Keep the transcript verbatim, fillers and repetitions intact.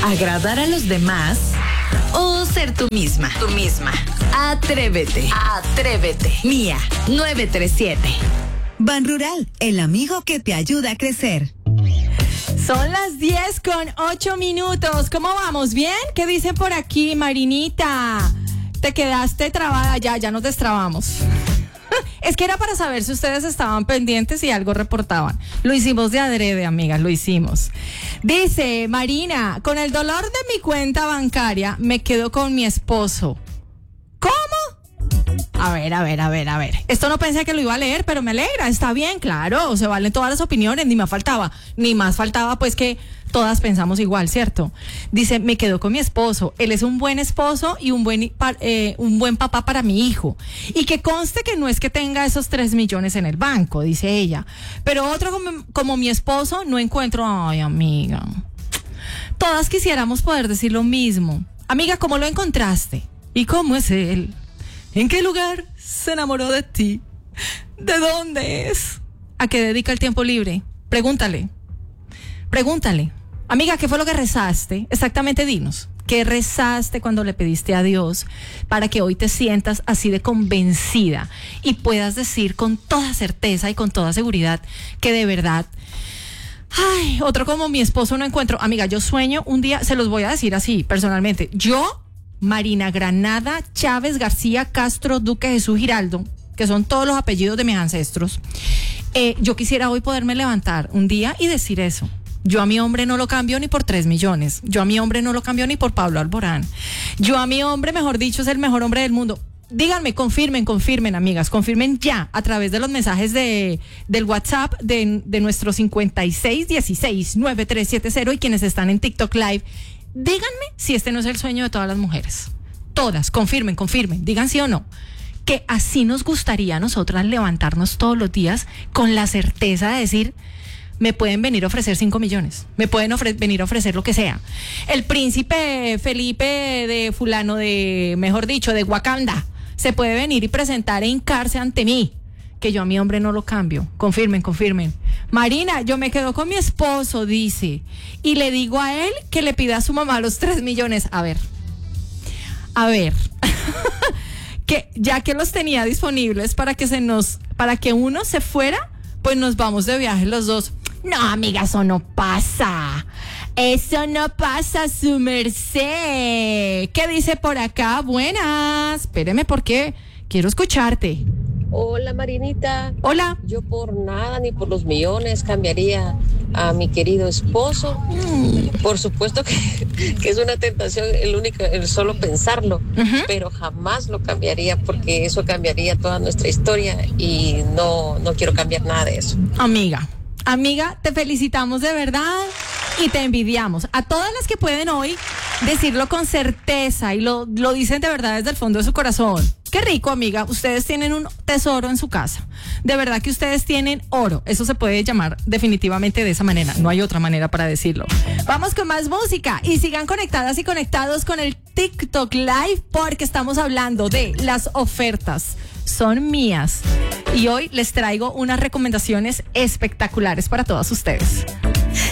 ¿Agradar a los demás o ser tú misma? Tú misma. Atrévete. Atrévete. Mía, nueve tres siete. Ban Rural, el amigo que te ayuda a crecer. Son las diez con ocho minutos. ¿Cómo vamos? ¿Bien? ¿Qué dicen por aquí, Marinita? Te quedaste trabada ya, ya nos destrabamos. Es que era para saber si ustedes estaban pendientes y algo reportaban. Lo hicimos de adrede, amigas, lo hicimos. Dice Marina, con el dolor de mi cuenta bancaria me quedo con mi esposo. ¿Cómo? A ver, a ver, a ver, a ver. Esto no pensé que lo iba a leer, pero me alegra. Está bien, claro. Se valen todas las opiniones. Ni más faltaba. Ni más faltaba, pues, que todas pensamos igual, ¿cierto? Dice, me quedo con mi esposo. Él es un buen esposo y un buen, eh, un buen papá para mi hijo. Y que conste que no es que tenga esos tres millones en el banco, dice ella. Pero otro como, como mi esposo no encuentro. Ay, amiga. Todas quisiéramos poder decir lo mismo. Amiga, ¿cómo lo encontraste? ¿Y cómo es él? ¿En qué lugar se enamoró de ti? ¿De dónde es? ¿A qué dedica el tiempo libre? Pregúntale. Pregúntale. Amiga, ¿qué fue lo que rezaste? Exactamente, dinos. ¿Qué rezaste cuando le pediste a Dios para que hoy te sientas así de convencida y puedas decir con toda certeza y con toda seguridad que de verdad... Ay, otro como mi esposo no encuentro. Amiga, yo sueño un día, se los voy a decir así personalmente. Yo... Marina Granada, Chávez, García, Castro, Duque, Jesús, Giraldo, que son todos los apellidos de mis ancestros. Eh, yo quisiera hoy poderme levantar un día y decir eso. Yo a mi hombre no lo cambio ni por tres millones. Yo a mi hombre no lo cambio ni por Pablo Alborán. Yo a mi hombre, mejor dicho, es el mejor hombre del mundo. Díganme, confirmen, confirmen, amigas, confirmen ya a través de los mensajes de del WhatsApp de, de nuestro cincuenta y seis dieciséis nueve tres siete cero y quienes están en TikTok Live. Díganme si este no es el sueño de todas las mujeres. Todas, confirmen, confirmen, digan sí o no. Que así nos gustaría a nosotras levantarnos todos los días con la certeza de decir, me pueden venir a ofrecer cinco millones, me pueden ofre- venir a ofrecer lo que sea. El príncipe Felipe de fulano de, mejor dicho, de Wakanda, se puede venir y presentar e hincarse ante mí. Que yo a mi hombre no lo cambio. Confirmen, confirmen. Marina, yo me quedo con mi esposo, dice, y le digo a él que le pida a su mamá los tres millones. A ver, a ver, que ya que los tenía disponibles para que se nos, para que uno se fuera, pues nos vamos de viaje los dos. No, amiga, eso no pasa. Eso no pasa, su merced. ¿Qué dice por acá? Buenas. Espéreme porque quiero escucharte. Hola, Marinita. Hola. Yo por nada ni por los millones cambiaría a mi querido esposo. Mm. Por supuesto que, que es una tentación el único, el solo pensarlo, uh-huh. Pero jamás lo cambiaría porque eso cambiaría toda nuestra historia y no, no quiero cambiar nada de eso. Amiga, amiga, te felicitamos de verdad y te envidiamos. A todas las que pueden hoy decirlo con certeza y lo, lo dicen de verdad desde el fondo de su corazón. Qué rico, amiga. Ustedes tienen un tesoro en su casa. De verdad que ustedes tienen oro. Eso se puede llamar definitivamente de esa manera. No hay otra manera para decirlo. Vamos con más música y sigan conectadas y conectados con el TikTok Live porque estamos hablando de las ofertas. Son mías. Y hoy les traigo unas recomendaciones espectaculares para todas ustedes.